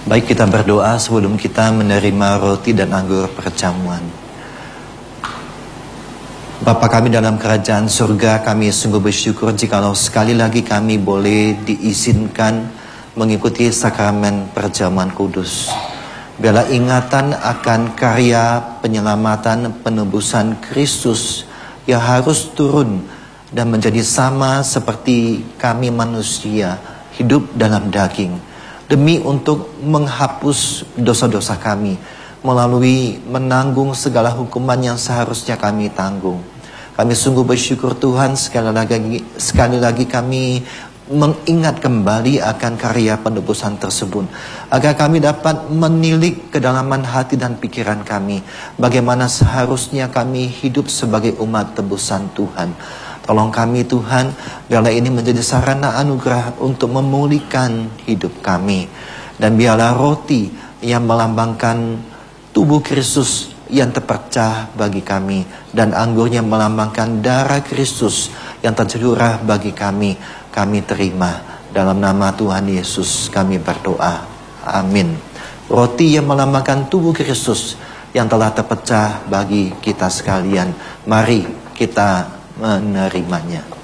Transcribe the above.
Baik, kita berdoa sebelum kita menerima roti dan anggur perjamuan. Bapa kami dalam kerajaan surga, kami sungguh bersyukur jikalau sekali lagi kami boleh diizinkan mengikuti sakramen perjamuan kudus. Biarlah ingatan akan karya penyelamatan penebusan Kristus yang harus turun dan menjadi sama seperti kami manusia hidup dalam daging, demi untuk menghapus dosa-dosa kami melalui menanggung segala hukuman yang seharusnya kami tanggung. Kami sungguh bersyukur Tuhan, sekali lagi kami mengingat kembali akan karya penebusan tersebut, agar kami dapat menilik kedalaman hati dan pikiran kami, bagaimana seharusnya kami hidup sebagai umat tebusan Tuhan. Tolong kami Tuhan, biarlah ini menjadi sarana anugerah untuk memulihkan hidup kami. Dan biarlah roti yang melambangkan tubuh Kristus yang terpecah bagi kami, dan anggurnya melambangkan darah Kristus yang tercurah bagi kami, kami terima. Dalam nama Tuhan Yesus kami berdoa. Amin. Roti yang melambangkan tubuh Kristus yang telah terpecah bagi kita sekalian. Mari kita menerimanya.